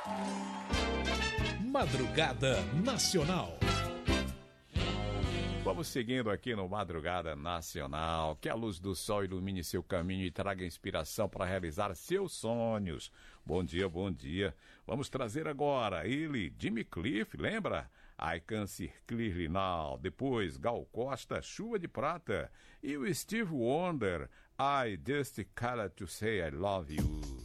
Madrugada Nacional. Vamos seguindo aqui no Madrugada Nacional. Que a luz do sol ilumine seu caminho e traga inspiração para realizar seus sonhos. Bom dia, bom dia. Vamos trazer agora ele, Jimmy Cliff, lembra? I Can See Clearly Now. Depois, Gal Costa, Chuva de Prata. E o Steve Wonder, I Just Called to Say I Love You.